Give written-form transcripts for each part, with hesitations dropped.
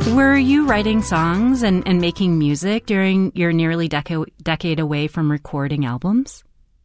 Were you writing songs and making music during your nearly decade away from recording albums?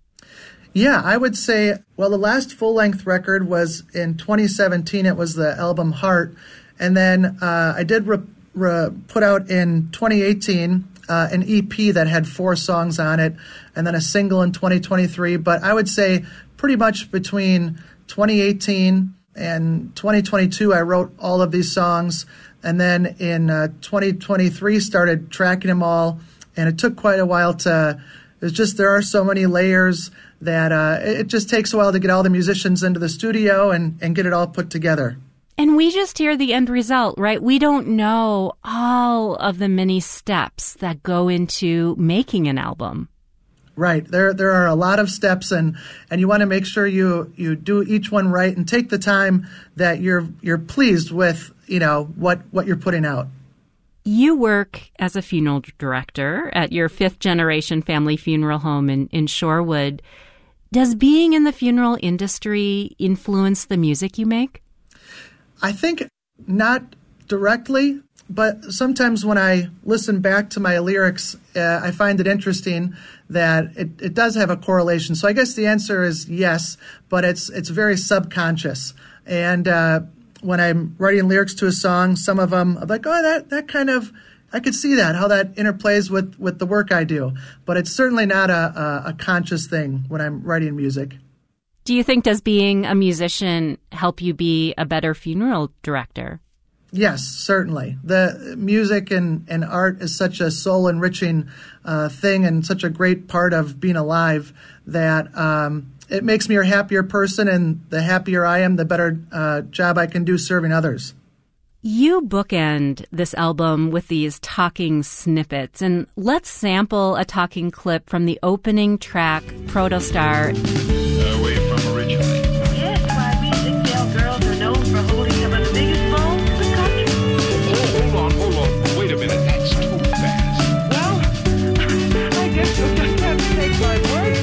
Yeah, I would say, well, the last full-length record was in 2017. It was the album Heart. And then I did put out in 2018 an EP that had 4 songs on it, and then a single in 2023. But I would say pretty much between 2018 and 2022, I wrote all of these songs. And then in 2023, started tracking them all. And it took quite a while there are so many layers that it just takes a while to get all the musicians into the studio and get it all put together. And we just hear the end result, right? We don't know all of the many steps that go into making an album. Right. There are a lot of steps, and you want to make sure you do each one right and take the time that you're pleased with, what you're putting out. You work as a funeral director at your 5th-generation family funeral home in Shorewood. Does being in the funeral industry influence the music you make? I think not directly, but sometimes when I listen back to my lyrics, I find it interesting that it does have a correlation. So I guess the answer is yes, but it's very subconscious. And when I'm writing lyrics to a song, some of them I'm like, oh, that kind of, I could see that, how that interplays with the work I do. But it's certainly not a conscious thing when I'm writing music. Do you think, does being a musician help you be a better funeral director? Yes, certainly. The music and art is such a soul-enriching thing and such a great part of being alive that it makes me a happier person, and the happier I am, the better job I can do serving others. You bookend this album with these talking snippets, and let's sample a talking clip from the opening track, Protostar. Where you from originally? Yes, my music girls are known for holding some of the biggest phones in the country. Hold on. Wait a minute, that's too fast. Well, I guess you'll just have to take my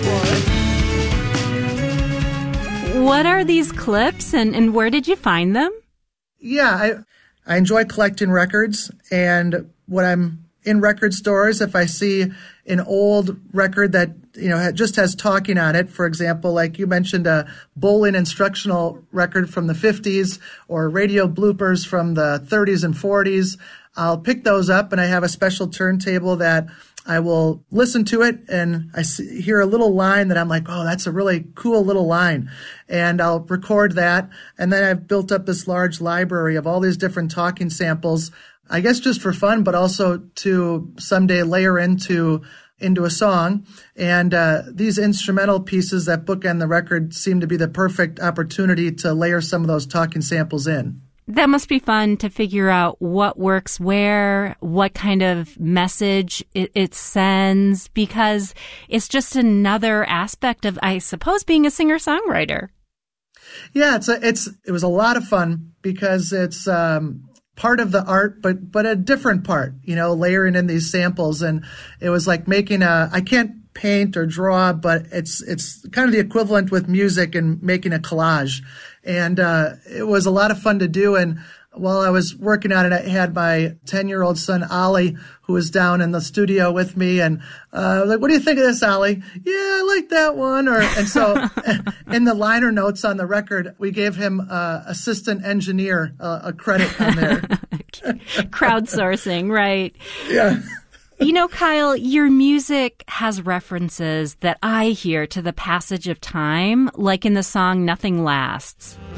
word for it. What are these clips, and where did you find them? Yeah, I enjoy collecting records, and when I'm in record stores, if I see an old record that just has talking on it, for example, like you mentioned, a bowling instructional record from the 50s or radio bloopers from the 30s and 40s, I'll pick those up, and I have a special turntable that I will listen to it, and hear a little line that I'm like, oh, that's a really cool little line. And I'll record that. And then I've built up this large library of all these different talking samples, I guess just for fun, but also to someday layer into a song. And these instrumental pieces that bookend the record seem to be the perfect opportunity to layer some of those talking samples in. That must be fun to figure out what works where, what kind of message it sends, because it's just another aspect of, I suppose, being a singer-songwriter. Yeah, it was a lot of fun because it's part of the art, but a different part, layering in these samples. And it was like making I can't paint or draw, but it's kind of the equivalent with music and making a collage. And it was a lot of fun to do. And while I was working on it, I had my 10-year-old son, Ollie, who was down in the studio with me. And like, what do you think of this, Ollie? Yeah, I like that one. And so in the liner notes on the record, we gave him assistant engineer a credit on there. Crowdsourcing, right. Yeah. Kyle, your music has references that I hear to the passage of time, like in the song Nothing Lasts.